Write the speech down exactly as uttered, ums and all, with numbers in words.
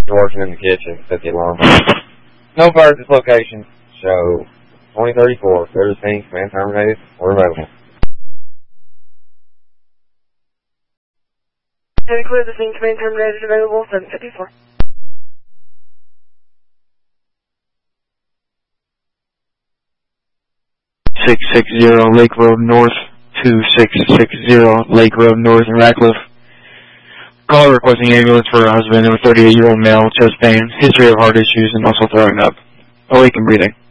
You're working in the kitchen. Set the alarm. No birds at this location. Show twenty thirty-four. Clear the scene. Command terminated. We're available. And clear the scene. Command terminated. Available. seven fifty-four. six six zero Lake Road North, two six six zero Lake Road North in Ratcliffe. Call requesting ambulance for a husband of a thirty-eight-year-old male, chest pain, history of heart issues, and also throwing up. Awake and breathing.